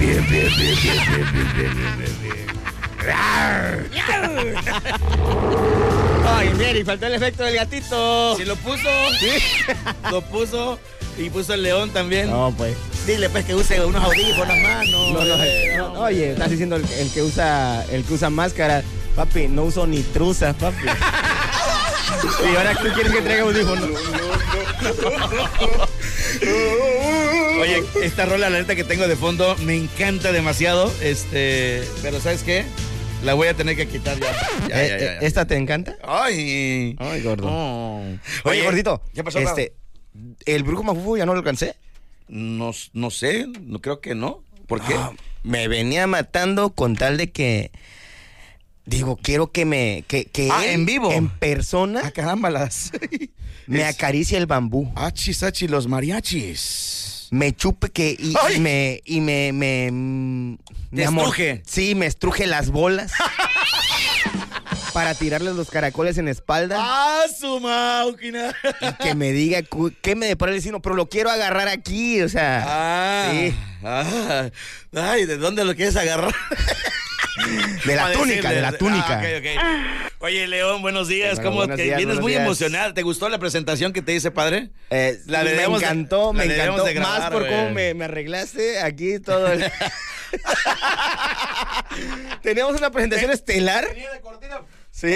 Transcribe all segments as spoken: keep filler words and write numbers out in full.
bien, bien, bien, bien, bien, bien, bien, bien, bien. Ay, mira, y faltó el efecto del gatito. ¿Sí lo puso? Sí. Lo puso y puso el león también. No, pues. Dile pues que use unos audífonos más, no. No, no, no, oye, estás diciendo el, el que usa el que usa máscara. Papi, no uso ni truzas, papi. Y ahora tú quieres que traiga audífonos. Oye, esta rola, la neta que tengo de fondo, me encanta demasiado. Este, pero ¿sabes qué? La voy a tener que quitar ya. ya, Eh, ya, ya, ya. ¿Esta te encanta? Ay. Ay, gordo. Oh. Oye, Oye, gordito. ¿qué pasó? Este, el brujo mafufo ya no lo alcancé. No, no sé, no creo que no. ¿Por qué? Ah, me venía matando con tal de que digo, quiero que me que, que Ah, él, en vivo. en persona, Ah, caramba, las. me acaricie el bambú. Achis, achis, los mariachis. Me chupe que y, ¡Ay! y me y me me, mm, Te me amor- estruje. Sí, me estruje las bolas para tirarles los caracoles en la espalda ¡Ah, su máquina! y que me diga cu- qué me depara el destino, pero lo quiero agarrar aquí, o sea, Ah, sí. ah, ay, ¿de dónde lo quieres agarrar? de la Para túnica, decirle- de la túnica. Ah, ok, ok. Oye, León, buenos días. Bueno, ¿Cómo buenos te días, vienes buenos muy días. emocionado? ¿Te gustó la presentación que te hice, padre? Eh, La me debemos de- encantó, la me debemos encantó. de grabar, más por güey. cómo me, me arreglaste aquí todo el... Teníamos una presentación estelar. Sí.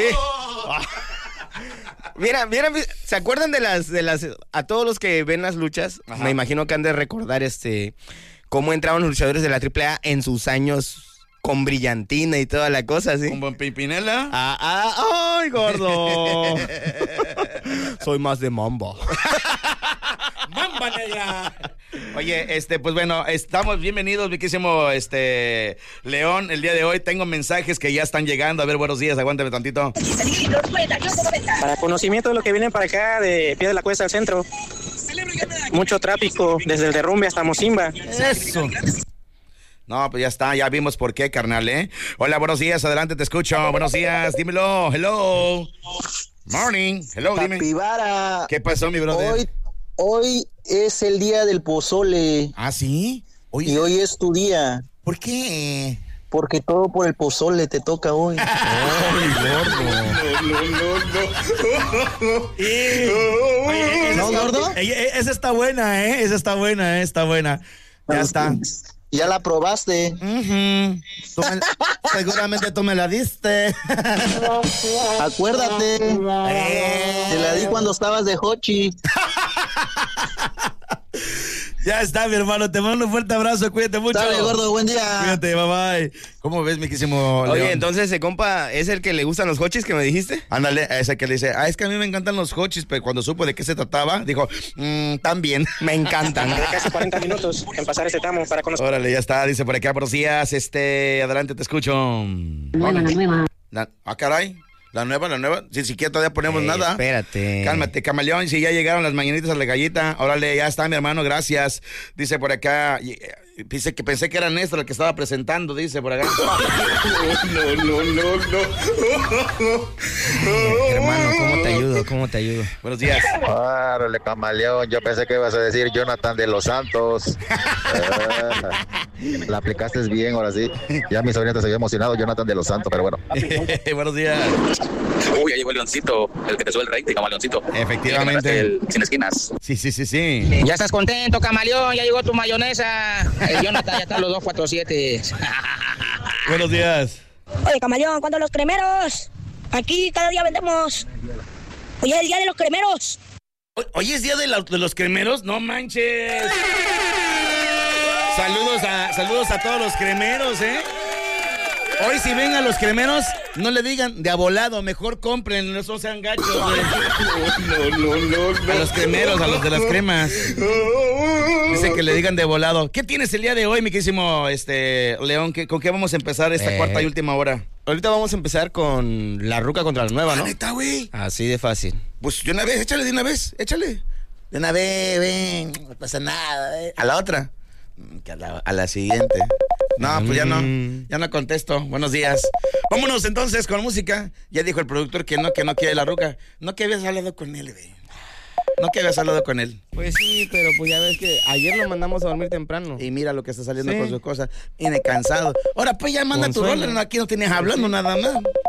Mira, mira, ¿se acuerdan de las, de las, a todos los que ven las luchas? Ajá. Me imagino que han de recordar este, cómo entraban los luchadores de la triple A en sus años con brillantina y toda la cosa, ¿sí? ¿Con buen Pimpinela? Ah, ah, ¡ay, gordo! Soy más de mamba. ¡Mamba negra! Oye, este, pues bueno, estamos bienvenidos, riquísimo, este, León, el día de hoy. Tengo mensajes que ya están llegando. A ver, buenos días, aguántame tantito. Para conocimiento de lo que vienen para acá, de Pie de la Cuesta al centro. Mucho tráfico, desde el derrumbe hasta Mocimba. Eso. No, pues ya está, ya vimos por qué, carnal, ¿eh? Hola, buenos días, adelante, te escucho. Buenos días, dímelo, hello. Morning, hello, dime. Capibara, ¿Qué pasó, mi brother? hoy, hoy es el día del pozole ¿Ah, sí? Oye, y hoy es tu día, ¿por qué? porque todo por el pozole te toca hoy. ¡Ay, gordo! Oye, esa ¿No, está- gordo? Ey, esa está buena, ¿eh? Esa está buena, ¿eh? Está buena. Ya está. Ya la probaste. Ujú. Tú me- seguramente tú me la diste. Acuérdate, te la di cuando estabas de Hochi. Ya está, mi hermano. Te mando un fuerte abrazo. Cuídate mucho. Dale, gordo, buen día. Cuídate, bye bye. ¿Cómo ves, mi quísimo Oye, León? entonces ese compa es el que le gustan los hochis que me dijiste. Ándale, a ese que le dice, ah, es que a mí me encantan los hochis, pero cuando supo de qué se trataba, dijo, mmm, también. Me encantan. De casi cuarenta minutos en pasar este tramo para conocer. Órale, ya está, dice por acá, buenos días, este, adelante, te escucho. Nueva, la nueva. La- ah, caray, la nueva, la nueva, si siquiera todavía ponemos Ey, nada. espérate. Cálmate, camaleón, si ya llegaron las mañanitas a la gallita, órale, ya está, mi hermano, gracias. Dice por acá, y, eh, dice que pensé que era Néstor el que estaba presentando, dice por acá. No, no, no, no. Hermano, ¿cómo te ayudo? ¿Cómo te ayudo? Buenos días. Árale, camaleón, yo pensé que ibas a decir Jonathan de los Santos. Ah, la aplicaste bien, ahora sí. Ya mi sobrino se había emocionado, Jonathan de los Santos, pero bueno. Buenos días. Uy, ya llegó el Leoncito, el que te sube el rating, como Leoncito. Efectivamente. El sin esquinas. Sí, sí, sí, sí. Ya estás contento, camaleón, ya llegó tu mayonesa. El Jonathan ya están los dos cuatro siete. Buenos días. Oye, camaleón, ¿cuándo los cremeros? Aquí cada día vendemos. Hoy es el día de los cremeros. Hoy- Hoy es día de, la- de los cremeros, no manches. Saludos a, saludos a todos los cremeros, ¿eh? Hoy si ven a los cremeros, no le digan de abolado, mejor compren, no sean gachos, güey. No, no, no, no. A los cremeros, a los de las cremas. Dice que le digan de volado. ¿Qué tienes el día de hoy, mi querísimo este, León? ¿Qué- ¿Con qué vamos a empezar esta Eh. cuarta y última hora? Ahorita vamos a empezar con la ruca contra la nueva, Ah, ¿no? ¿neta, güey? Así de fácil. Pues de una vez, échale de una vez, échale. De una vez, ven, no pasa nada. eh. A la otra. Mm, que A la, a la siguiente. No, pues ya no, ya no contesto. Buenos días. Vámonos entonces con música. Ya dijo el productor que no, que no quiere la ruca. No que habías hablado con él, güey. No que habías hablado con él. Pues sí, pero pues ya ves que ayer lo mandamos a dormir temprano. Y mira lo que está saliendo Sí. con sus cosas. Viene cansado. Ahora pues ya manda Con tu sueño. rol. Aquí no tienes hablando nada más.